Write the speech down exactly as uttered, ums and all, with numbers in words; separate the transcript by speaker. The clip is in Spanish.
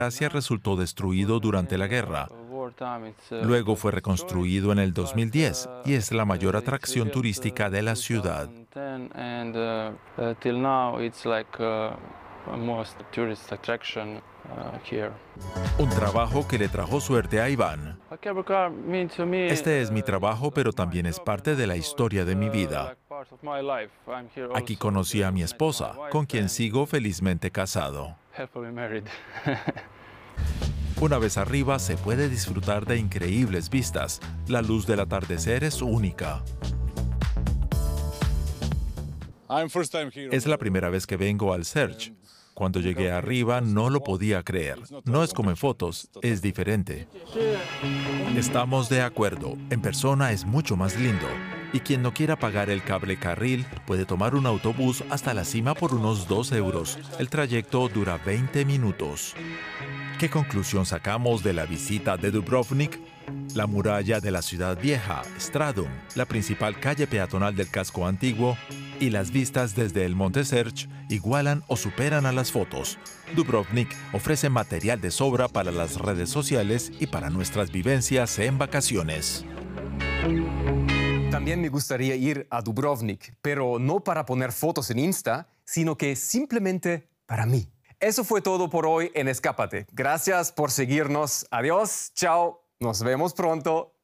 Speaker 1: Asia resultó destruido durante la guerra. Luego fue reconstruido en el dos mil diez y es la mayor atracción turística de la ciudad. Un trabajo que le trajo suerte a Iván. Este es mi trabajo, pero también es parte de la historia de mi vida. Aquí conocí a mi esposa, con quien sigo felizmente casado. Una vez arriba se puede disfrutar de increíbles vistas. La luz del atardecer es única. Es la primera vez que vengo al Search. Cuando llegué arriba no lo podía creer. No es como en fotos, es diferente. Estamos de acuerdo, en persona es mucho más lindo. Y quien no quiera pagar el cable carril puede tomar un autobús hasta la cima por unos dos euros. El trayecto dura veinte minutos. ¿Qué conclusión sacamos de la visita de Dubrovnik? La muralla de la ciudad vieja, Stradum, la principal calle peatonal del casco antiguo, y las vistas desde el Monte Search igualan o superan a las fotos. Dubrovnik ofrece material de sobra para las redes sociales y para nuestras vivencias en vacaciones.
Speaker 2: También me gustaría ir a Dubrovnik, pero no para poner fotos en Insta, sino que simplemente para mí. Eso fue todo por hoy en Escápate. Gracias por seguirnos. Adiós, chao, nos vemos pronto.